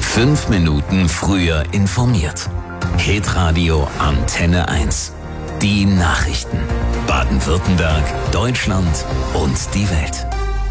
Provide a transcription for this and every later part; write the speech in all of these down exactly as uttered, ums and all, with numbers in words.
Fünf Minuten früher informiert. Hitradio Antenne eins. Die Nachrichten. Baden-Württemberg, Deutschland und die Welt.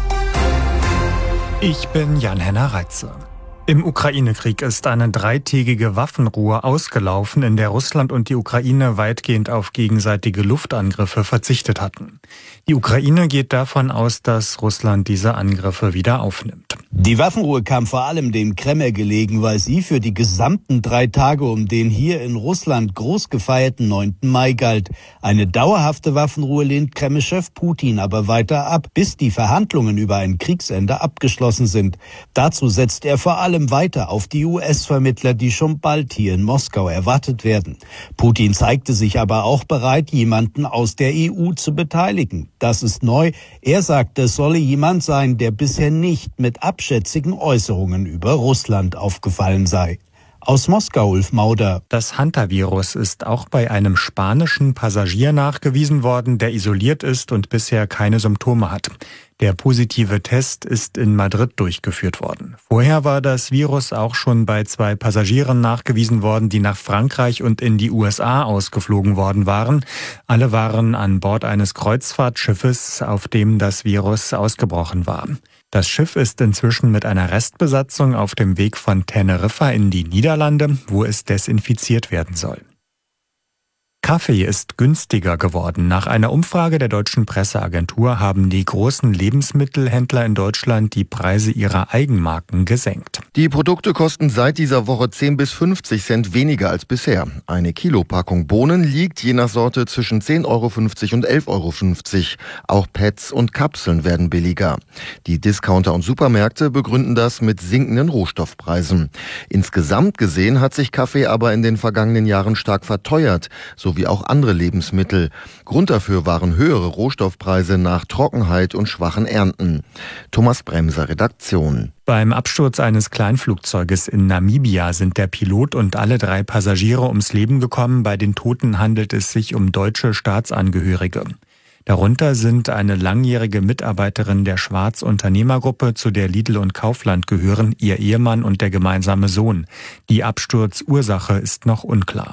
Ich bin Jan-Henner Reitze. Im Ukraine-Krieg ist eine dreitägige Waffenruhe ausgelaufen, in der Russland und die Ukraine weitgehend auf gegenseitige Luftangriffe verzichtet hatten. Die Ukraine geht davon aus, dass Russland diese Angriffe wieder aufnimmt. Die Waffenruhe kam vor allem dem Kreml gelegen, weil sie für die gesamten drei Tage um den hier in Russland groß gefeierten neunten Mai galt. Eine dauerhafte Waffenruhe lehnt Kreml-Chef Putin aber weiter ab, bis die Verhandlungen über ein Kriegsende abgeschlossen sind. Dazu setzt er vor allem weiter auf die U S-Vermittler, die schon bald hier in Moskau erwartet werden. Putin zeigte sich aber auch bereit, jemanden aus der E U zu beteiligen. Das ist neu. Er sagte, es solle jemand sein, der bisher nicht mit abschätzigen Äußerungen über Russland aufgefallen sei. Aus Moskau, Ulf Mauder. Das Hantavirus ist auch bei einem spanischen Passagier nachgewiesen worden, der isoliert ist und bisher keine Symptome hat. Der positive Test ist in Madrid durchgeführt worden. Vorher war das Virus auch schon bei zwei Passagieren nachgewiesen worden, die nach Frankreich und in die U S A ausgeflogen worden waren. Alle waren an Bord eines Kreuzfahrtschiffes, auf dem das Virus ausgebrochen war. Das Schiff ist inzwischen mit einer Restbesatzung auf dem Weg von Teneriffa in die Niederlande, wo es desinfiziert werden soll. Kaffee ist günstiger geworden. Nach einer Umfrage der deutschen Presseagentur haben die großen Lebensmittelhändler in Deutschland die Preise ihrer Eigenmarken gesenkt. Die Produkte kosten seit dieser Woche zehn bis fünfzig Cent weniger als bisher. Eine Kilopackung Bohnen liegt je nach Sorte zwischen zehn Euro fünfzig und elf Euro fünfzig. Auch Pads und Kapseln werden billiger. Die Discounter und Supermärkte begründen das mit sinkenden Rohstoffpreisen. Insgesamt gesehen hat sich Kaffee aber in den vergangenen Jahren stark verteuert, so wie auch andere Lebensmittel. Grund dafür waren höhere Rohstoffpreise nach Trockenheit und schwachen Ernten. Thomas Bremser, Redaktion. Beim Absturz eines Kleinflugzeuges in Namibia sind der Pilot und alle drei Passagiere ums Leben gekommen. Bei den Toten handelt es sich um deutsche Staatsangehörige. Darunter sind eine langjährige Mitarbeiterin der Schwarz-Unternehmergruppe, zu der Lidl und Kaufland gehören, ihr Ehemann und der gemeinsame Sohn. Die Absturzursache ist noch unklar.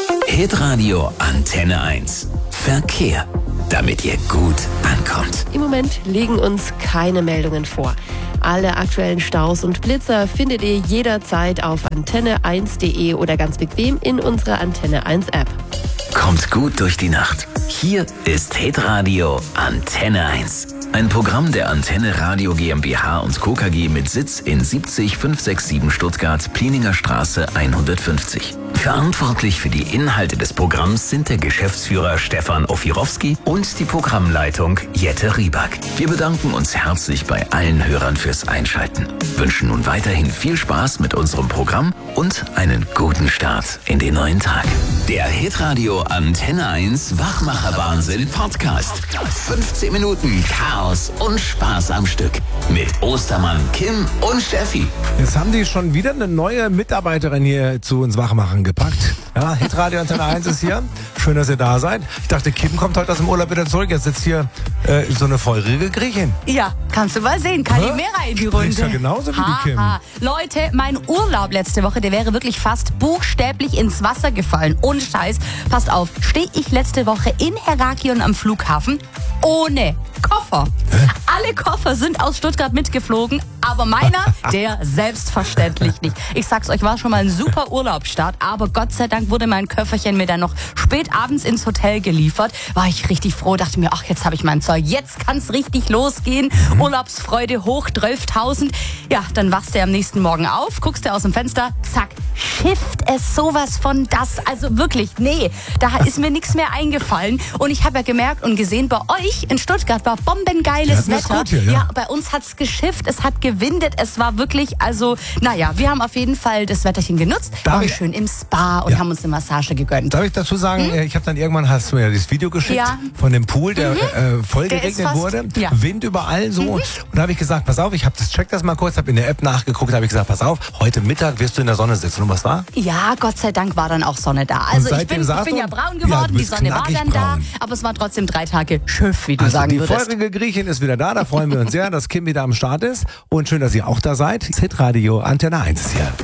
Hitradio Antenne eins. Verkehr. Damit ihr gut ankommt. Im Moment liegen uns keine Meldungen vor. Alle aktuellen Staus und Blitzer findet ihr jederzeit auf antenne eins punkt de oder ganz bequem in unserer Antenne eins App. Kommt gut durch die Nacht. Hier ist Hitradio Antenne eins. Ein Programm der Antenne Radio GmbH und Co. K G mit Sitz in siebzig fünfhundertsiebenundsechzig Stuttgart, Plieninger Straße hundertfünfzig. Verantwortlich für die Inhalte des Programms sind der Geschäftsführer Stefan Ofirowski und die Programmleitung Jette Rieback. Wir bedanken uns herzlich bei allen Hörern fürs Einschalten. Wünschen nun weiterhin viel Spaß mit unserem Programm und einen guten Start in den neuen Tag. Der Hitradio Antenne eins Wachmacher-Wahnsinn Podcast. fünfzehn Minuten Chaos und Spaß am Stück. Mit Ostermann, Kim und Steffi. Jetzt haben die schon wieder eine neue Mitarbeiterin hier zu uns Wachmachen gepackt. Ja, Hitradio Antenne eins ist hier. Schön, dass ihr da seid. Ich dachte, Kim kommt heute aus dem Urlaub wieder zurück. Jetzt sitzt hier äh, so eine feurige Griechin. Ja, kannst du mal sehen. Kalimera in die Runde. Ist ja genauso wie ha, die Kim. Ha. Leute, mein Urlaub letzte Woche, der wäre wirklich fast buchstäblich ins Wasser gefallen. Ohne Scheiß. Passt auf, stehe ich letzte Woche in Heraklion am Flughafen ohne Koffer. Hä? Alle Koffer sind aus Stuttgart mitgeflogen, aber meiner, der selbstverständlich nicht. Ich sag's euch, war schon mal ein super Urlaubsstart, aber Gott sei Dank wurde mein Köfferchen mir dann noch spät abends ins Hotel geliefert. War ich richtig froh, dachte mir, ach, jetzt habe ich mein Zeug, jetzt kann's richtig losgehen. Mhm. Urlaubsfreude hoch, zwölftausend. Ja, dann wachst du am nächsten Morgen auf, guckst du aus dem Fenster, zack, schifft es sowas von das. Also wirklich, nee, da ist mir nichts mehr eingefallen. Und ich habe ja gemerkt und gesehen, bei euch in Stuttgart war bombengeiles ja, Wetter. Gut hier, ja. ja, bei uns hat's geschifft, es hat gewindet, es war wirklich, also, naja, wir haben auf jeden Fall das Wetterchen genutzt, Darf waren ich- schön im Spa und Ja. haben uns eine Massage gegönnt. Darf ich dazu sagen, hm? ich habe dann irgendwann, hast du mir das Video geschickt Ja. von dem Pool, der Mhm. äh, voll Der ist geregnet fast- wurde, ja. Wind überall so. Mhm. Und da habe ich gesagt, pass auf, ich habe das, check das mal kurz, habe in der App nachgeguckt, habe ich gesagt, pass auf, heute Mittag wirst du in der Sonne sitzen. Und was war? Ja, Gott sei Dank war dann auch Sonne da. Also ich seitdem bin, ich saßt bin du- ja braun Ja, geworden, du die bist Sonne war knackig dann da, braun. aber es war trotzdem drei Tage Schiff, wie du Also sagen die würdest. feurige Griechin ist wieder da, da freuen wir uns sehr, dass Kim wieder am Start ist. Und schön, dass ihr auch da seid. Hitradio Antenne eins ist hier.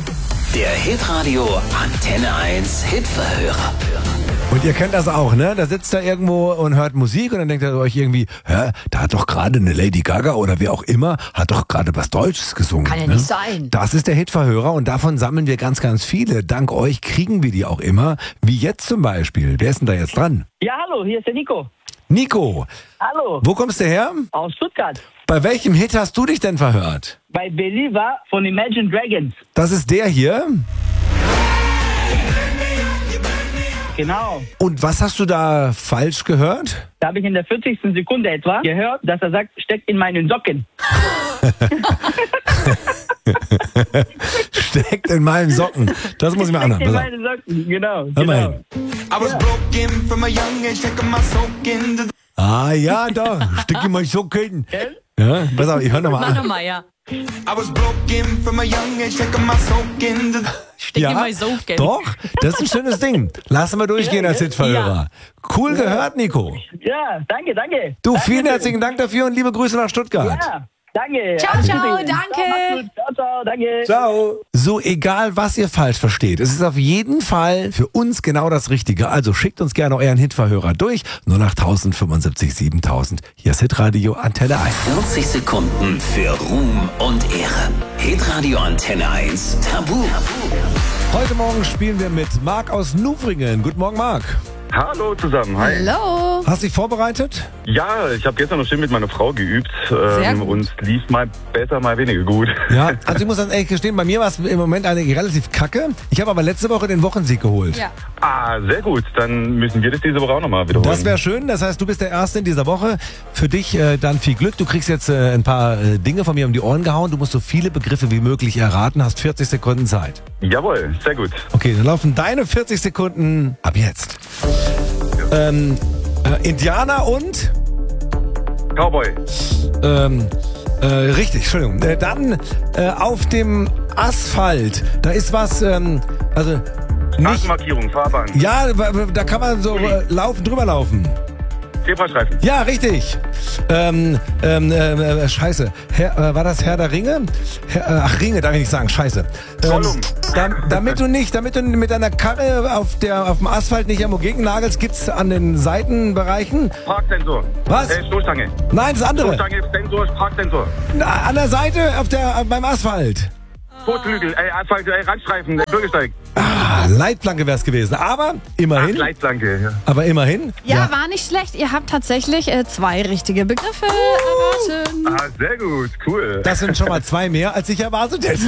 Der Hitradio Antenne eins Hitverhörer. Und ihr kennt das auch, ne? Da sitzt er irgendwo und hört Musik und dann denkt ihr euch irgendwie, hä, da hat doch gerade eine Lady Gaga oder wer auch immer, hat doch gerade was Deutsches gesungen. Kann ja ne? nicht sein. Das ist der Hitverhörer und davon sammeln wir ganz, ganz viele. Dank euch kriegen wir die auch immer, wie jetzt zum Beispiel. Wer ist denn da jetzt dran? Ja, hallo, hier ist der Nico. Nico, Hallo, wo kommst du her? aus Stuttgart. Bei welchem Hit hast du dich denn verhört? Bei Believer von Imagine Dragons. Das ist der hier. Genau. Und was hast du da falsch gehört? Da habe ich in der vierzigsten Sekunde etwa gehört, dass er sagt, steckt in meinen Socken. Steckt in meinen Socken. Das muss ich mir anhören. In Pass auf. meinen Socken, genau. Hör mal genau. hin. Ah ja, da, steck in meinen Socken. Gell? Ja, pass auf, ich höre nochmal Mach an. nochmal, ja. Steck Ja, in mein Socken. doch, das ist ein schönes Ding. Lassen wir durchgehen als Hitverhörer. Cool gehört, Nico. Ja, danke, danke. Du, danke vielen schön. herzlichen Dank dafür und liebe Grüße nach Stuttgart. Ja, danke. Ciao, Alles ciao, Gute. danke. Ciao, macht's gut. Ciao, ciao, danke. Ciao. So, egal was ihr falsch versteht, es ist auf jeden Fall für uns genau das Richtige. Also schickt uns gerne euren Hitverhörer durch. null acht tausend fünfundsiebzig siebentausend. Hier ist Hitradio Antenne eins. vierzig Sekunden für Ruhm und Ehre. Hitradio Antenne eins Tabu. Heute Morgen spielen wir mit Marc aus Nuvringen. Guten Morgen, Marc. Hallo zusammen, hi. Hallo. Hast du dich vorbereitet? Ja, ich habe gestern noch schön mit meiner Frau geübt Sehr ähm, gut. und es lief mal besser, mal weniger gut. Ja, also ich muss das ehrlich gestehen, bei mir war es im Moment eine relativ kacke. Ich habe aber letzte Woche den Wochensieg geholt. Ja. Ah, sehr gut. Dann müssen wir das diese Woche auch nochmal wiederholen. Das wäre schön, das heißt, du bist der Erste in dieser Woche. Für dich äh, dann viel Glück. Du kriegst jetzt äh, ein paar äh, Dinge von mir um die Ohren gehauen. Du musst so viele Begriffe wie möglich erraten, hast vierzig Sekunden Zeit. Jawohl, sehr gut. Okay, dann laufen deine vierzig Sekunden ab jetzt. Ähm, äh, Indianer und? Cowboy, Ähm, äh, richtig, Entschuldigung. Äh, dann äh, auf dem Asphalt, da ist was, ähm, also nicht... Straßenmarkierung, Fahrbahn, Ja, w- w- da kann man so äh, laufen, drüber laufen. Zebrastreifen, Ja, richtig. Ähm, ähm, äh, äh, scheiße. Herr, äh, war das Herr der Ringe? Herr, äh, ach, Ringe, darf ich nicht sagen, scheiße. Ähm, Gollum. da, damit du nicht, damit du mit deiner Karre auf, der, auf dem Asphalt nicht irgendwo gegennagelst, gibt's an den Seitenbereichen. Parksensor. Was? Äh, Stoßstange. Nein, das andere. Stoßstange, Sensor, Parksensor. Na, an der Seite, auf der, beim Asphalt. Kotflügel, äh, Asphalt, äh, Randstreifen, äh, Bürgersteig. Ah, Leitplanke wär's gewesen. Aber Ach, immerhin. Leitplanke. Ja. Aber immerhin. Ja, war nicht schlecht. Ihr habt tatsächlich äh, zwei richtige Begriffe erraten. Ah, sehr gut, cool. Das sind schon mal zwei mehr, als ich erwartet hätte.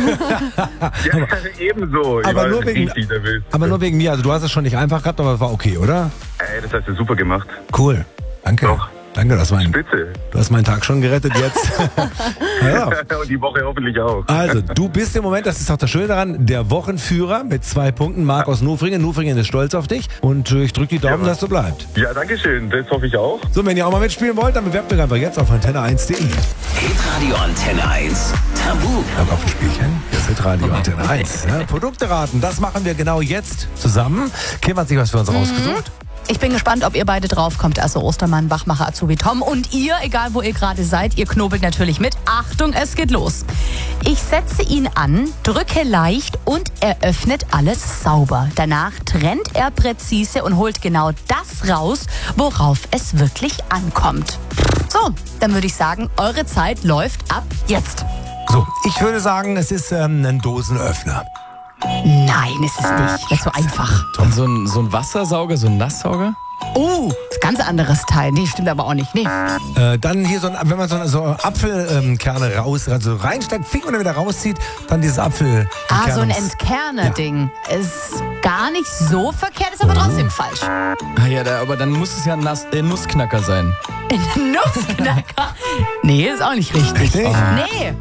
Ja, ebenso. Ich aber war nur wegen- richtig nervös. Aber nur wegen mir. Also du hast es schon nicht einfach gehabt, aber es war okay, oder? Ey, das hast du super gemacht. Cool. Danke. Doch. Danke, das war ein, Spitze. du hast meinen Tag schon gerettet jetzt. ja. Und die Woche hoffentlich auch. Also, du bist im Moment, das ist auch das Schöne daran, der Wochenführer mit zwei Punkten. Marc aus Nuvringen. Nuvringen ist stolz auf dich. Und äh, ich drücke die Daumen, Ja. dass du bleibst. Ja, danke schön. Das hoffe ich auch. So, wenn ihr auch mal mitspielen wollt, dann bewerbt euch einfach jetzt auf antenne eins punkt de. Hitradio Antenne eins Tabu. Dank auf ein Spielchen. Hier ist Hitradio Antenne eins. Ja, Produkte raten, das machen wir genau jetzt zusammen. Kim hat sich was für uns rausgesucht. Ich bin gespannt, ob ihr beide draufkommt. Also Ostermann, Wachmacher, Azubi Tom. Und ihr, egal wo ihr gerade seid, ihr knobelt natürlich mit. Achtung, es geht los. Ich setze ihn an, drücke leicht und er öffnet alles sauber. Danach trennt er präzise und holt genau das raus, worauf es wirklich ankommt. So, dann würde ich sagen, eure Zeit läuft ab jetzt. So, ich würde sagen, es ist ähm, ein Dosenöffner. Nein, ist es nicht. Das ist so einfach. Und so ein, so ein Wassersauger, so ein Nasssauger? Oh, das ist ein ganz anderes Teil. Nee, stimmt aber auch nicht. Nee. Äh, dann hier so ein, wenn man so, so Apfelkerne raus, also reinsteckt, Finger und dann wieder rauszieht, dann dieses Apfel. Ah, so ein Entkerner-Ding. Ist gar nicht so verkehrt, ist aber trotzdem falsch. Ah ja, da, aber dann muss es ja ein Nass, äh, Nussknacker sein. Ein Nussknacker? Nee, ist auch nicht richtig. Richtig? Nee,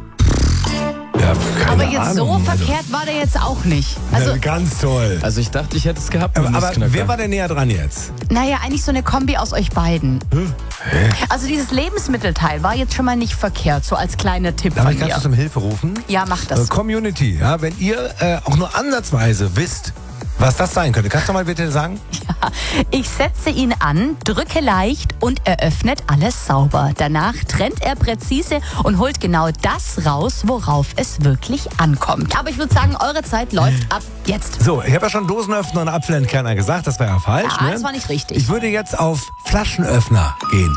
Ja, keine aber jetzt Ahnung, so also. verkehrt war der jetzt auch nicht. Also, Ja, ganz toll. Also ich dachte, ich hätte es gehabt mit Aber, dem aber Nussknacker. wer war denn näher dran jetzt? naja, eigentlich so eine Kombi aus euch beiden. Also dieses Lebensmittelteil war jetzt schon mal nicht verkehrt, so als kleiner Tipp Darf von ich ganz mir. kurz um Hilfe rufen? Ja, mach Äh, das. Community, ja, wenn ihr äh, auch nur ansatzweise wisst, Was das sein könnte. Kannst du mal bitte sagen? Ja, ich setze ihn an, drücke leicht und eröffnet alles sauber. Danach trennt er präzise und holt genau das raus, worauf es wirklich ankommt. Aber ich würde sagen, eure Zeit läuft ab jetzt. So, ich habe ja schon Dosenöffner und Apfelentkerner gesagt, das wäre ja falsch. Ja, ne? das war nicht richtig. Ich würde jetzt auf Flaschenöffner gehen.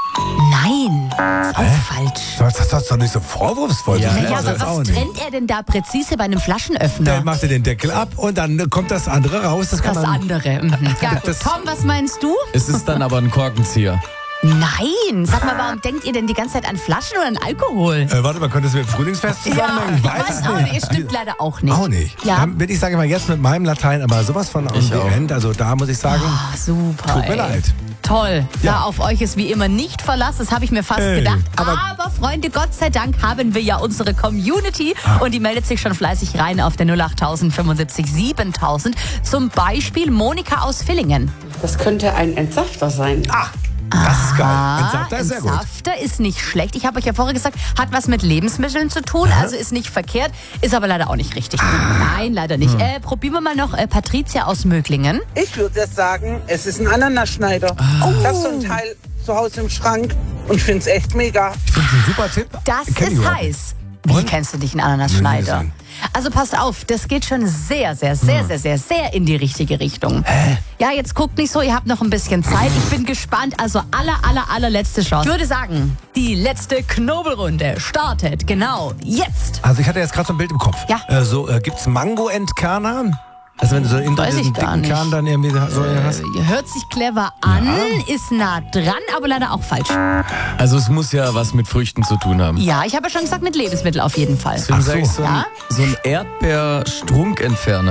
Nein, ist auch Hä? falsch. Das ist doch nicht so vorwurfsvoll. Ja, Das Naja, ist aber das auch was nicht. trennt er denn da präzise bei einem Flaschenöffner? Dann macht er den Deckel ab und dann kommt das andere raus. Das kann Das man. andere. Mhm. Ja, gut. Das- Tom, was meinst du? Es ist dann aber ein Korkenzieher. Nein. Sag mal, warum denkt ihr denn die ganze Zeit an Flaschen oder an Alkohol? Äh, warte mal, könnte es mit dem Frühlingsfest zusammenhängen? ich weiß auch nicht. Es stimmt leider auch nicht. Auch nicht. Ja. Dann bin ich, sage ich mal, jetzt mit meinem Latein aber sowas von Ich auch. End. Also da muss ich sagen, Ah, super. tut mir ey. leid. Toll. Ja. Ja, auf euch ist wie immer nicht Verlass, das habe ich mir fast Ey, gedacht. aber- Aber, Freunde, Gott sei Dank haben wir ja unsere Community und die meldet sich schon fleißig rein auf der null acht fünfundsiebzig siebentausend. Zum Beispiel Monika aus Villingen. Das könnte ein Entsafter sein. Ah, das ist geil. Ah, Entsafter ist sehr gut. Entsafter ist nicht schlecht. Ich habe euch ja vorher gesagt, hat was mit Lebensmitteln zu tun, also ist nicht verkehrt, ist aber leider auch nicht richtig. Nein, leider nicht. Hm. Äh, probieren wir mal noch äh, Patricia aus Möglingen. Ich würde sagen, es ist ein Ananasschneider. Oh. Ich habe so ein Teil zu Hause im Schrank und finde es echt mega. Ich finde es ein super Tipp. Das Kenn ich ist überhaupt heiß. Wie kennst du dich einen Ananasschneider? Nee, Also passt auf, das geht schon sehr, sehr, sehr, sehr, sehr, sehr in die richtige Richtung. Ja, jetzt guckt nicht so, ihr habt noch ein bisschen Zeit. Ich bin gespannt. Also aller, aller, allerletzte Chance. Ich würde sagen, die letzte Knobelrunde startet genau jetzt. Also ich hatte jetzt gerade so ein Bild im Kopf. Ja. Äh, so, äh, gibt's Mango-Entkerner? Also wenn du so in Weiß ich diesen gar dicken nicht. Kern dann irgendwie so hast. Äh, hört sich clever an, ist nah dran, aber leider auch falsch. Also es muss ja was mit Früchten zu tun haben. Ja, ich habe ja schon gesagt, mit Lebensmitteln auf jeden Fall. Deswegen sag ich so ein, Ja? so ein Erdbeerstrunkentferner.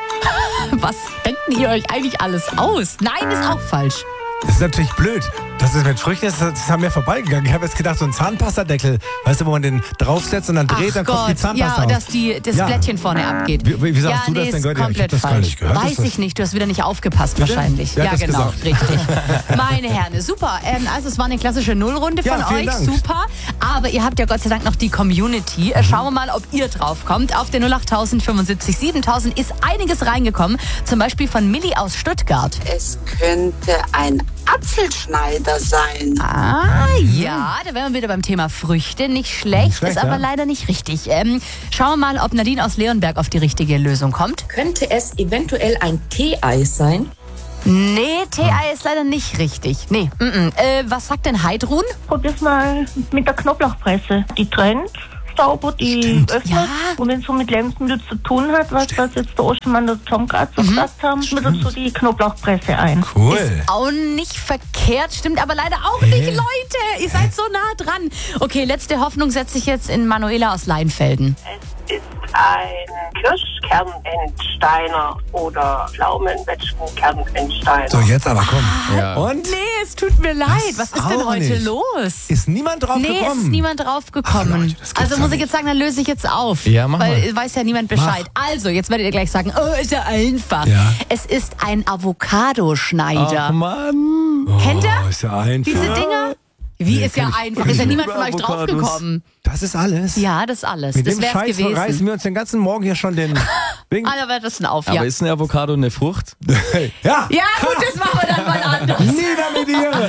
Was denken ihr euch eigentlich alles aus? Nein, ist auch falsch. Das ist natürlich blöd. Das ist mit Früchten, das ist an mir vorbeigegangen. Ich habe jetzt gedacht, so ein Zahnpastadeckel, weißt du, wo man den draufsetzt und dann dreht, Ach dann Gott, kommt die Zahnpasta ja, raus. dass die, das Ja. Blättchen vorne abgeht. Wie- wie- wie sagst ja, du das nee, denn, ist Götti? Ich hab komplett das gar falsch. nicht gehört. Weiß Ist das- ich nicht, du hast wieder nicht aufgepasst Bitte? wahrscheinlich. Wer Ja, hat das genau, gesagt? richtig. Meine Herren, super. Ähm, also es war eine klassische Nullrunde Ja, von vielen euch, Dank. super. Aber ihr habt ja Gott sei Dank noch die Community. Äh, Schauen wir mal, ob ihr drauf kommt. Auf der null acht fünfundsiebzig siebentausend ist einiges reingekommen. Zum Beispiel von Milli aus Stuttgart. Es könnte ein Apfelschneider sein. Ah, ja, da wären wir wieder beim Thema Früchte. Nicht schlecht, Nicht schlecht, ist aber ja. leider nicht richtig. Ähm, schauen wir mal, ob Nadine aus Leonberg auf die richtige Lösung kommt. Könnte es eventuell ein Teeeis sein? Nee, Tee-Ei ist leider nicht richtig. Nee, mm -mm. Äh, was sagt denn Heidrun? Probier's mal mit der Knoblauchpresse. Die trennt sauber, die Stimmt. öffnet. Ja. Und wenn es so mit Lebensmitteln zu tun hat, was, was jetzt der Oschmann und der Tom gerade so gesagt haben, schmiert dazu die Knoblauchpresse ein. Cool. Ist auch nicht verkehrt, stimmt aber leider auch nicht, Leute. Ihr seid so nah dran. Okay, letzte Hoffnung setze ich jetzt in Manuela aus Leinfelden. Es ist ein Kirschkernentsteiner oder Pflaumenwetschgenkernentsteiner. So, jetzt aber komm. Ja. Und? Nee, es tut mir leid. Was ist denn auch heute nicht. los? Ist niemand drauf Nee, es gekommen? ist niemand drauf gekommen. Ach, Leute, das gibt's also doch muss ich nicht. jetzt sagen, dann löse ich jetzt auf. Ja, mach weil mal. weiß ja niemand Bescheid. Also, jetzt werdet ihr gleich sagen, oh, ist ja einfach. Ja. Es ist ein Avocadoschneider. Ach Mann. Kennt ihr Oh, ist ja einfach. diese Dinger? Wie Nee, ist ja kenn ich- einfach? Ist ja Ich niemand von liebe euch drauf Avocados. gekommen. Das ist alles? Ja, das ist alles. Mit das dem wär's Scheiß gewesen. reißen wir uns den ganzen Morgen hier schon den Bing. Ah, da wird das denn auf, Aber ja. ist eine Avocado eine Frucht? Ja! Ja, gut, das machen wir dann mal anders. Nieder mit dir!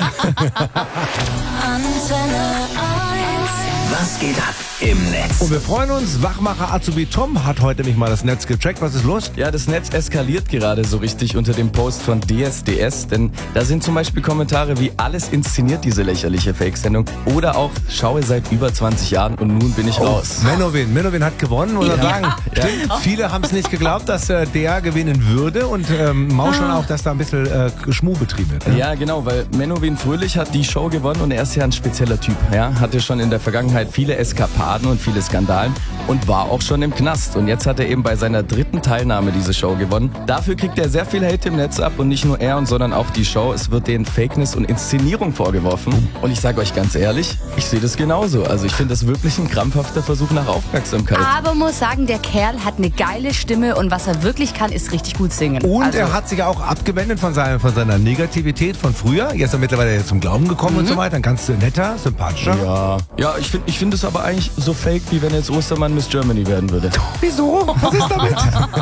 Was geht ab im Netz? Und wir freuen uns, Wachmacher Azubi Tom hat heute nämlich mal das Netz gecheckt. Was ist los? Ja, das Netz eskaliert gerade so richtig unter dem Post von D S D S, denn da sind zum Beispiel Kommentare wie alles inszeniert diese lächerliche Fake-Sendung oder auch schaue seit über zwanzig Jahren und nun bin ich raus. Menowin. Menowin hat gewonnen, muss man Ja. sagen. Ja. Stimmt, viele haben es nicht geglaubt, dass äh, der gewinnen würde und ähm, mauscheln auch, dass da ein bisschen äh, Schmuh betrieben wird. Ne? Ja, genau, weil Menowin Fröhlich hat die Show gewonnen und er ist ja ein spezieller Typ. Ja? Hatte schon in der Vergangenheit viele Eskapaden und viele Skandalen und war auch schon im Knast. Und jetzt hat er eben bei seiner dritten Teilnahme diese Show gewonnen. Dafür kriegt er sehr viel Hate im Netz ab und nicht nur er, und sondern auch die Show. Es wird denen Fakeness und Inszenierung vorgeworfen. Und ich sage euch ganz ehrlich, ich sehe das genauso. Also ich finde das wirklich ein krampfhafter Versuch nach Aufmerksamkeit. Aber muss sagen, der Kerl hat eine geile Stimme und was er wirklich kann, ist richtig gut singen. Und also, er hat sich auch abgewendet von, seiner, von seiner Negativität von früher. Jetzt ist er mittlerweile zum Glauben gekommen und so weiter. Ein ganz netter, sympathischer. Ja, ja, ich finde ich finde es aber eigentlich so fake, wie wenn jetzt Ostermann Miss Germany werden würde. Wieso? Was ist damit?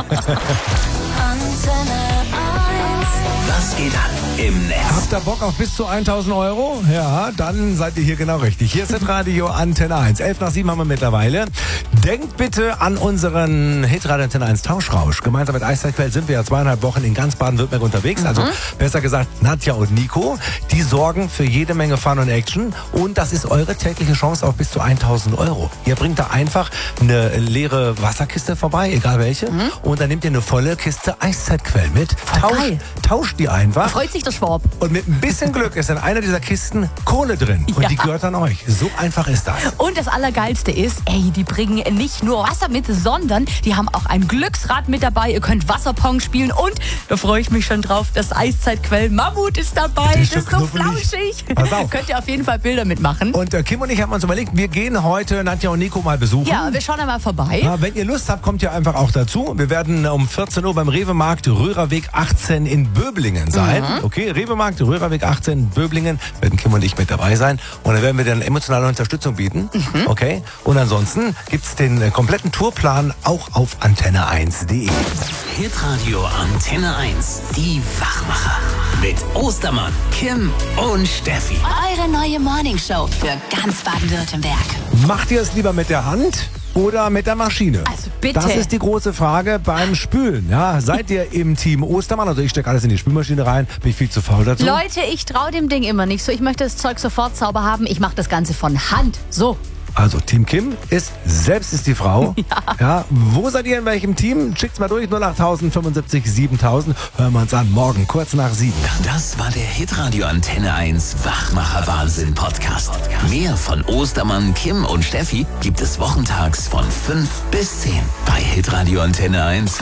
Was geht ab im Netz? Habt ihr Bock auf bis zu tausend Euro? Ja, dann seid ihr hier genau richtig. Hier ist das Radio Antenne eins. elf nach sieben haben wir mittlerweile. Denkt bitte an unseren Hitradio Antenne eins Tauschrausch. Gemeinsam mit Eiszeitquell sind wir ja zweieinhalb Wochen in ganz Baden-Württemberg unterwegs. Mhm. Also besser gesagt Nadja und Nico. Die sorgen für jede Menge Fun und Action. Und das ist eure tägliche Chance auf bis zu tausend Euro. Ihr bringt da einfach eine leere Wasserkiste vorbei, egal welche. Mhm. Und dann nehmt ihr eine volle Kiste Eiszeitquell mit. Tausch, tauscht die einfach. Da freut sich der Schwab. Und mit ein bisschen Glück ist in einer dieser Kisten Kohle drin. Und ja. die gehört an euch. So einfach ist das. Und das Allergeilste ist, ey, die bringen nicht nur Wasser mit, sondern die haben auch ein Glücksrad mit dabei. Ihr könnt Wasserpong spielen und, da freue ich mich schon drauf, das Eiszeitquell Mammut ist dabei. Das ist, das ist so flauschig. Pass auf. Könnt ihr auf jeden Fall Bilder mitmachen. Und äh, Kim und ich haben uns überlegt, wir gehen heute Nadja und Nico mal besuchen. Ja, wir schauen einmal vorbei. Ja, wenn ihr Lust habt, kommt ihr einfach auch dazu. Wir werden um vierzehn Uhr beim Rewe-Markt Röhrerweg achtzehn in Böblingen sein. Mhm. Okay, Rewe-Markt Röhrerweg achtzehn in Böblingen. Werden Kim und ich mit dabei sein. Und dann werden wir dann emotionale Unterstützung bieten. Mhm. Okay. Und ansonsten gibt es den äh, kompletten Tourplan auch auf antenne eins punkt de. Hitradio Antenne eins. Die Wachmacher. Mit Ostermann, Kim und Steffi. Eure neue Morningshow für ganz Baden-Württemberg. Macht ihr es lieber mit der Hand oder mit der Maschine? Also bitte. Das ist die große Frage beim Spülen. Ja, seid ihr im Team Ostermann? Also ich stecke alles in die Spülmaschine rein. Bin ich viel zu faul dazu? Leute, ich traue dem Ding immer nicht so. Ich möchte das Zeug sofort sauber haben. Ich mache das Ganze von Hand. So. Also Team Kim ist, selbst ist die Frau. Ja. Ja. Wo seid ihr in welchem Team? Schickt's mal durch. null acht fünfundsiebzig siebentausend. Hören wir uns an. Morgen kurz nach sieben. Das war der Hitradio Antenne eins Wachmacher Wahnsinn Podcast. Mehr von Ostermann, Kim und Steffi gibt es wochentags von fünf bis zehn bei Hitradio Antenne eins.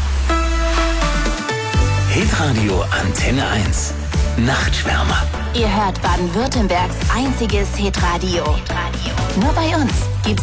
Hitradio Antenne eins. Nachtschwärmer. Ihr hört Baden-Württembergs einziges Hitradio. Nur bei uns.